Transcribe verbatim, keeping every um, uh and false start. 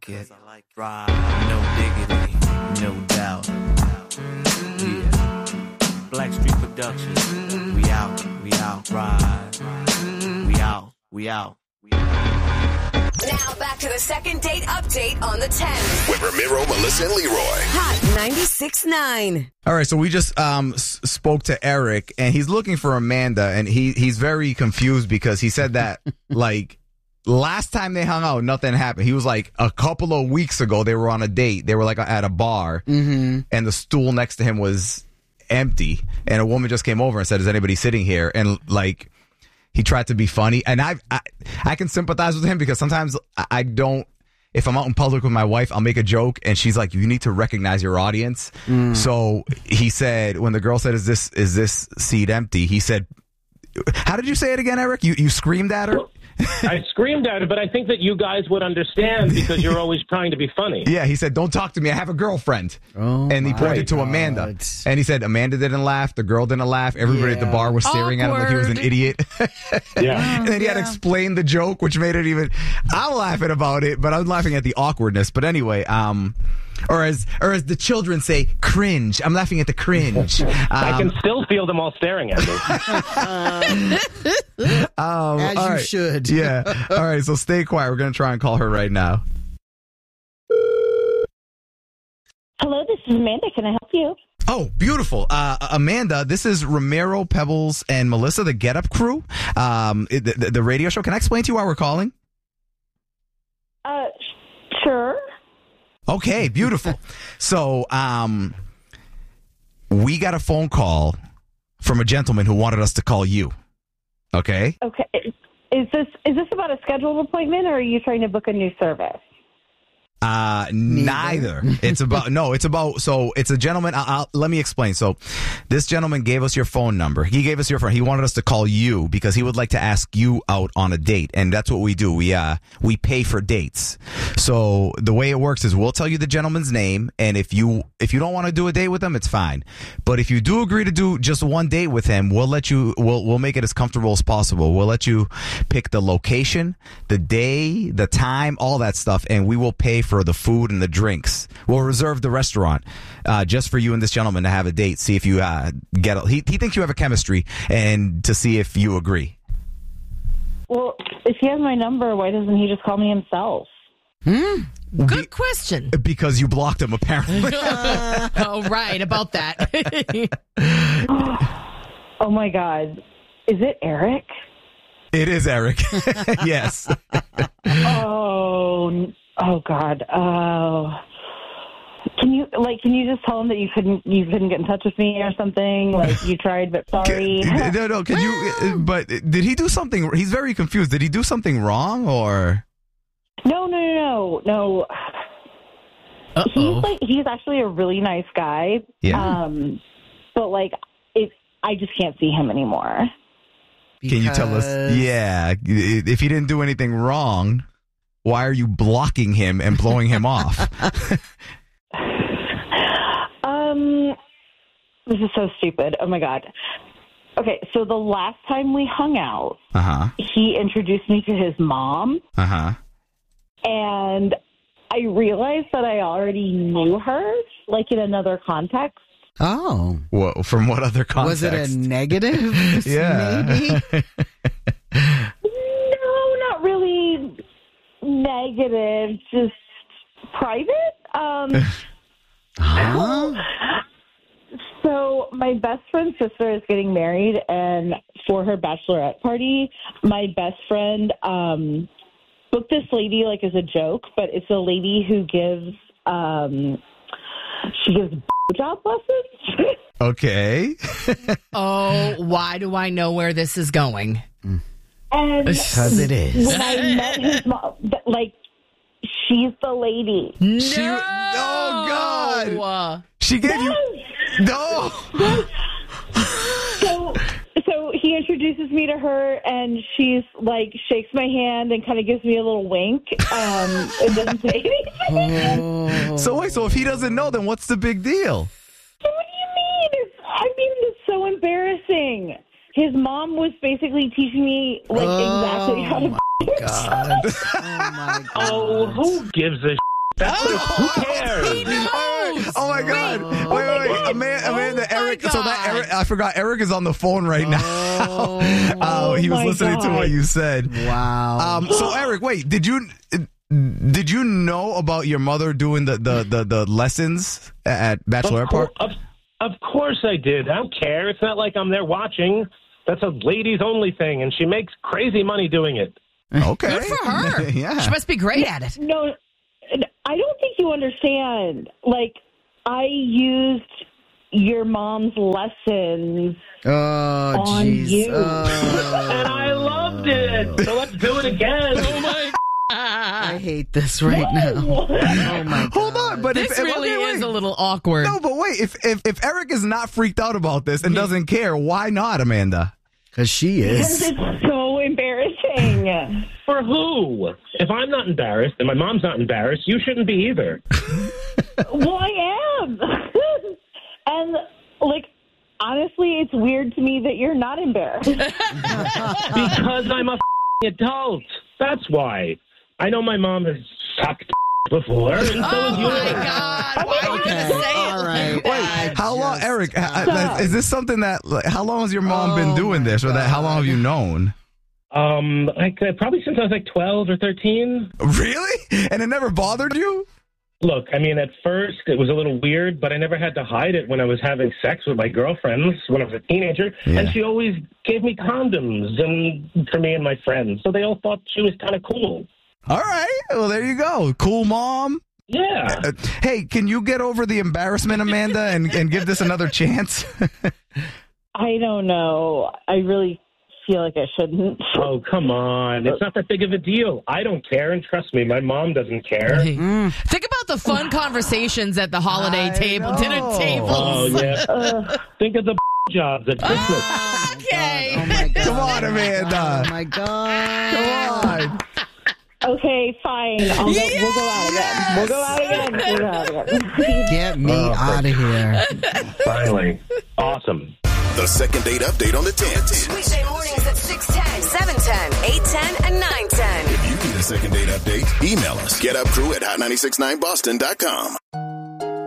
like it. Right. No diggity, no doubt. Yeah. Blackstreet Productions. We out, we out. Right. We out, we out. We out. Now back to the second date update on the ten. With Ramiro, Melissa, and Leroy. Hot ninety-six point nine. All right, so we just um, s- spoke to Eric, and he's looking for Amanda, and he he's very confused because he said that, like, last time they hung out, nothing happened. He was like, a couple of weeks ago, they were on a date. They were, like, at a bar, mm-hmm. and the stool next to him was empty, and a woman just came over and said, is anybody sitting here? And, like, he tried to be funny, and I, I I can sympathize with him because sometimes I don't, if I'm out in public with my wife, I'll make a joke, and she's like, you need to recognize your audience. Mm. So he said, when the girl said, is this is this seat empty? He said, how did you say it again, Eric? You you screamed at her? I screamed at it, but I think that you guys would understand because you're always trying to be funny. Yeah, he said, don't talk to me. I have a girlfriend. Oh, and he pointed to God. Amanda. And he said, Amanda didn't laugh. The girl didn't laugh. Everybody yeah. at the bar was staring Awkward. at him like he was an idiot. Yeah. And then he yeah. had to explain the joke, which made it even... I'm laughing about it, but I'm laughing at the awkwardness. But anyway, um... Or as or as the children say, cringe. I'm laughing at the cringe. Um, I can still feel them all staring at me. um, as you right. should. Yeah. All right, so stay quiet. We're going to try and call her right now. Hello, this is Amanda. Can I help you? Oh, beautiful. Uh, Amanda, this is Ramiro, Pebbles, and Melissa, the Get Up crew, um, the, the, the radio show. Can I explain to you why we're calling? Uh, sure. Okay, beautiful. So, um, we got a phone call from a gentleman who wanted us to call you. Okay? Okay. Is this is this about a scheduled appointment, or are you trying to book a new service? Uh, neither. It's about, no, it's about, so it's a gentleman. I'll, I'll, let me explain. So this gentleman gave us your phone number. He gave us your phone. He wanted us to call you because he would like to ask you out on a date. And that's what we do. We, uh, we pay for dates. So the way it works is we'll tell you the gentleman's name. And if you, if you don't want to do a date with him, it's fine. But if you do agree to do just one date with him, we'll let you, we'll, we'll make it as comfortable as possible. We'll let you pick the location, the day, the time, all that stuff. And we will pay for the food and the drinks. We'll reserve the restaurant uh, just for you and this gentleman to have a date. See if you uh, get. A, he he thinks you have a chemistry, and to see if you agree. Well, if he has my number, why doesn't he just call me himself? Hmm. Good Be- question. Because you blocked him, apparently. uh, oh, right about that. Oh my God, is it Eric? It is Eric. Yes. Oh. Oh God! Oh, can you like? Can you just tell him that you couldn't? You couldn't get in touch with me or something? Like you tried, but sorry. Can, no, no. Can you? But did he do something? He's very confused. Did he do something wrong or? No, no, no, no. Uh-oh. He's like he's actually a really nice guy. Yeah. Um, but like, it, I just can't see him anymore. Can you tell us? Yeah. If he didn't do anything wrong, why are you blocking him and blowing him off? um, this is so stupid. Oh my God. Okay, so the last time we hung out, uh-huh. he introduced me to his mom. Uh-huh. And I realized that I already knew her, like in another context. Oh. Well, from what other context? Was it a negative? Yeah. Maybe? No, not really negative, just private. Um, huh? So my best friend's sister is getting married, and for her bachelorette party, my best friend um, booked this lady like as a joke, but it's a lady who gives um, she gives job lessons. Okay. Oh, why do I know where this is going? And because it is. When I met his mom, like, she's the lady. No! She, oh, God. She gave yes. you... No! Yes. So, so he introduces me to her, and she's, like, shakes my hand and kind of gives me a little wink. Um, and doesn't say anything. Oh. So, wait, so if he doesn't know, then what's the big deal? So what do you mean? It's, I mean, it's so embarrassing. His mom was basically teaching me, like, oh, exactly how to... My God. Oh, my God. Oh, who gives a That's Oh, who cares? he knows. Oh my God! Wait, wait, wait, Amanda, Amanda Oh, my Eric. So that God. Eric, I forgot. Eric is on the phone right now. Oh. Uh, he was my listening to God. what you said. Wow. Um, so Eric, wait, did you did you know about your mother doing the the the, the lessons at Bachelorette Of, cour- Park? of, of course I did. I don't care. It's not like I'm there watching. That's a ladies only thing, and she makes crazy money doing it. Okay, Good for her. yeah. She must be great at it. No, I don't think you understand. Like, I used your mom's lessons. Oh, on jeez. you. Oh. And I loved it. So let's do it again. Oh my I hate this right now. Oh, my God. Hold on, but This if, if really okay, is wait. a little awkward. No, but wait, if, if if Eric is not freaked out about this and doesn't care, why not, Amanda? Because she Because is. it's so embarrassing. For who? If I'm not embarrassed and my mom's not embarrassed, you shouldn't be either. Well, I am. And, like, honestly, it's weird to me that you're not embarrassed. Because I'm a f***ing adult. That's why. I know my mom has sucked before, and so Oh is my yours. God! Why are you Okay, gonna say it all like right. that? How long, just- Eric? uh, Stop. Is this something that? Like, how long has your mom been Oh, doing my this, or that? How long have you known? Um, like, uh, probably since I was like twelve or thirteen. Really? And it never bothered you? Look, I mean, at first it was a little weird, but I never had to hide it when I was having sex with my girlfriends when I was a teenager. Yeah. And she always gave me condoms and for me and my friends. So they all thought she was kind of cool. All right. Well, there you go. Cool mom. Yeah. Uh, hey, can you get over the embarrassment, Amanda, and, and give this another chance? I don't know. I really feel like I shouldn't. Oh, come on. It's not that big of a deal. I don't care, and trust me, my mom doesn't care. Think about the fun conversations at the holiday I table, know. dinner tables. Oh, yeah. Think of the jobs at Christmas. Okay. Oh, my God. Come on, Amanda. Oh, my God. Come on. Okay, fine. I'll go, We'll go out again. We'll go out again. We'll go out again. Get me Oh, out of here. Finally. Awesome. The second date update on the tens. Weekday mornings at six ten, seven ten, eight ten, and nine ten. If you need a second date update, email us. Get up crew at hot nine six nine boston dot com.